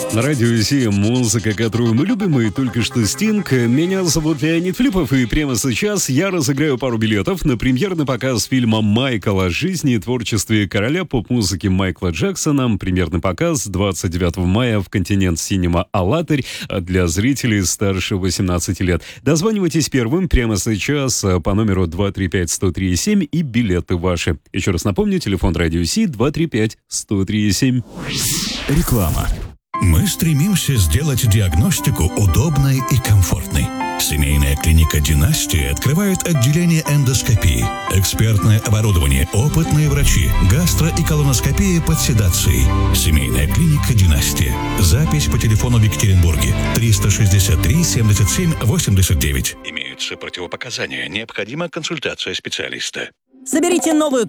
На радио Си музыка, которую мы любим, и только что Стинг. Меня зовут Леонид Филиппов, и прямо сейчас я разыграю пару билетов на премьерный показ фильма Майкла о жизни и творчестве короля поп-музыки Майкла Джексона. Премьерный показ 29 мая в Континент Синема Алатырь для зрителей старше 18 лет. Дозванивайтесь первым прямо сейчас по номеру 235-103-7 и билеты ваши. Еще раз напомню, телефон радио Си 235-103-7. Реклама. Мы стремимся сделать диагностику удобной и комфортной. Семейная клиника «Династия» открывает отделение эндоскопии, экспертное оборудование, опытные врачи, гастро- и колоноскопия под седацией. Семейная клиника «Династия». Запись по телефону в Екатеринбурге 363 77 89. Имеются противопоказания. Необходима консультация специалиста. Соберите новую